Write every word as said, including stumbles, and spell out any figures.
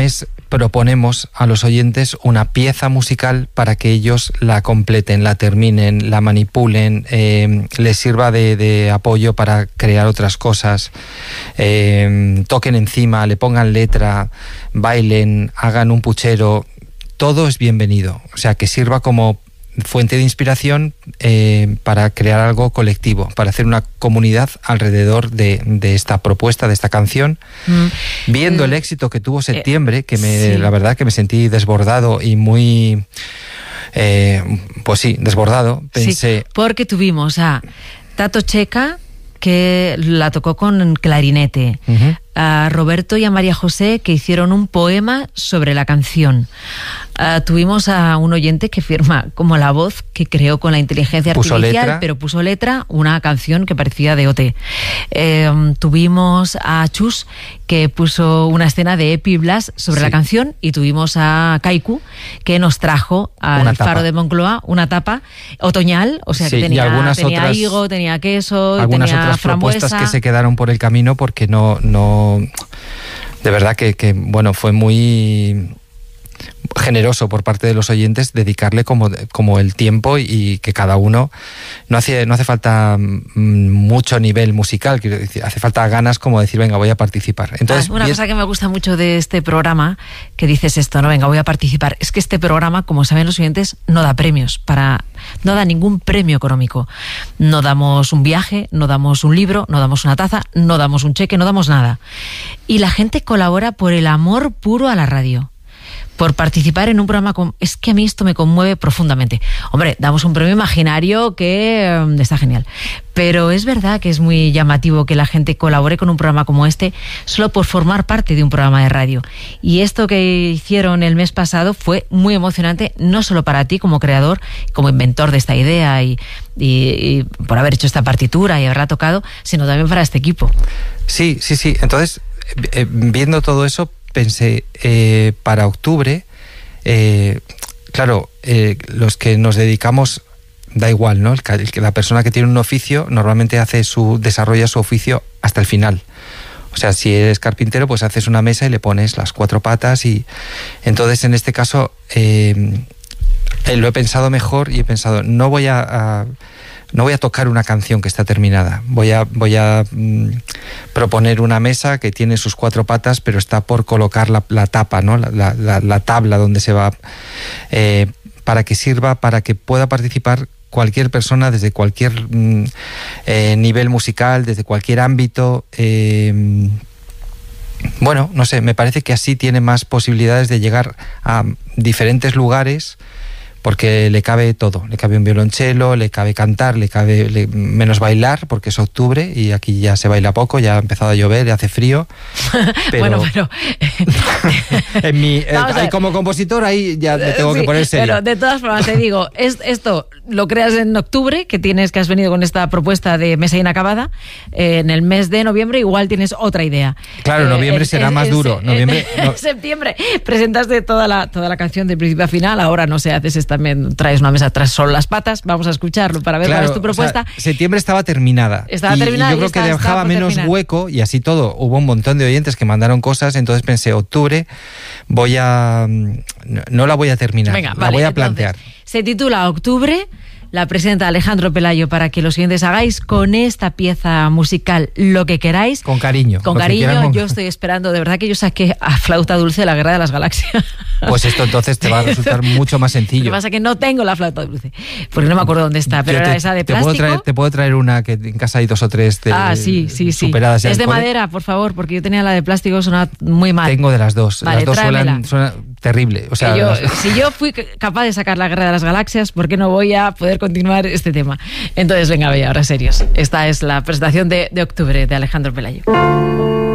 es proponemos a los oyentes una pieza musical para que ellos la completen, la terminen, la manipulen, eh, les sirva de, de apoyo para crear otras cosas, eh, toquen encima, le pongan letra, bailen, hagan un puchero, todo es bienvenido. O sea, que sirva como fuente de inspiración eh, para crear algo colectivo, para hacer una comunidad alrededor de, de esta propuesta, de esta canción. Mm. Viendo mm. el éxito que tuvo Septiembre, que me, sí. la verdad que me sentí desbordado y muy, eh, pues sí, desbordado, pensé... Sí, porque tuvimos a Tato Checa, que la tocó con clarinete, uh-huh. a Roberto y a María José, que hicieron un poema sobre la canción. Uh, tuvimos a un oyente que firma como la voz que creó con la inteligencia puso artificial, letra. pero puso letra, una canción que parecía de O T. Eh, tuvimos a Chus, que puso una escena de Epi Blas sobre sí. la canción, y tuvimos a Kaiku, que nos trajo al Faro de Moncloa una tapa otoñal, o sea sí, que tenía, tenía otras, higo, tenía queso, algunas tenía otras frambuesa. Propuestas que se quedaron por el camino porque no, no de verdad que, que bueno, fue muy generoso por parte de los oyentes dedicarle como, como el tiempo, y que cada uno no hace, no hace falta mucho nivel musical, quiero decir, hace falta ganas como decir, venga, voy a participar. Entonces, ah, una bien... cosa que me gusta mucho de este programa, que dices esto, no, venga, voy a participar, es que este programa, como saben los oyentes, no da premios, para, no da ningún premio económico. No damos un viaje, no damos un libro, no damos una taza, no damos un cheque, no damos nada. Y la gente colabora por el amor puro a la radio, por participar en un programa con... Es que a mí esto me conmueve profundamente. Hombre, damos un premio imaginario que eh, está genial. Pero es verdad que es muy llamativo que la gente colabore con un programa como este solo por formar parte de un programa de radio. Y esto que hicieron el mes pasado fue muy emocionante, no solo para ti como creador, como inventor de esta idea y, y, y por haber hecho esta partitura y haberla tocado, sino también para este equipo. Sí, sí, sí. Entonces, eh, viendo todo eso, pensé, eh, para octubre, eh, claro, eh, los que nos dedicamos, da igual, ¿no? El, el, la persona que tiene un oficio normalmente hace su, desarrolla su oficio hasta el final. O sea, si eres carpintero, pues haces una mesa y le pones las cuatro patas, y entonces en este caso eh, eh, lo he pensado mejor y he pensado, no voy a, a no voy a tocar una canción que está terminada, voy a, voy a mm, proponer una mesa que tiene sus cuatro patas, pero está por colocar la, la tapa, ¿no? la, la, la tabla donde se va, eh, para que sirva, para que pueda participar cualquier persona desde cualquier mm, eh, nivel musical, desde cualquier ámbito. Eh, bueno, no sé, me parece que así tiene más posibilidades de llegar a diferentes lugares, porque le cabe todo, le cabe un violonchelo, le cabe cantar, le cabe le, menos bailar, porque es octubre y aquí ya se baila poco, ya ha empezado a llover, ya hace frío. Pero bueno, pero... en mi, eh, ahí como compositor, ahí ya me tengo sí, que poner serio. Pero de todas formas te digo, es, esto lo creas en octubre, que tienes que has venido con esta propuesta de mesa inacabada, eh, en el mes de noviembre igual tienes otra idea. Claro, noviembre eh, será es, más es, duro. En noviembre, no. septiembre presentaste toda la, toda la canción de principio a final, ahora no sé, haces esta también traes una mesa atrás solo las patas, vamos a escucharlo para ver claro, cuál es tu propuesta. O sea, septiembre estaba terminada. Estaba y, terminada y yo creo y que está, dejaba menos terminar. hueco, y así todo. Hubo un montón de oyentes que mandaron cosas, entonces pensé, octubre, voy a... No, no la voy a terminar, Venga, la vale, voy a entonces, plantear. Se titula Octubre, la presenta Alejandro Pelayo para que los siguientes hagáis con esta pieza musical lo que queráis. Con cariño. Con cariño, yo estoy esperando, de verdad que yo saqué a Flauta Dulce la Guerra de las Galaxias. Pues esto entonces te va a resultar mucho más sencillo. Lo que pasa es que no tengo la flauta dulce, porque no me acuerdo dónde está, pero te, era esa de te plástico. Puedo traer, te puedo traer una que en casa hay dos o tres de, ah, sí, sí, sí. superadas. Es de madera, por favor, porque yo tenía la de plástico, suena muy mal. Tengo de las dos. Vale, las dos suenan, suenan terrible. O sea, yo, las... si yo fui capaz de sacar la Guerra de las Galaxias, ¿por qué no voy a poder continuar este tema? Entonces, venga, venga, ahora serios. Esta es la presentación de, de octubre de Alejandro Pelayo.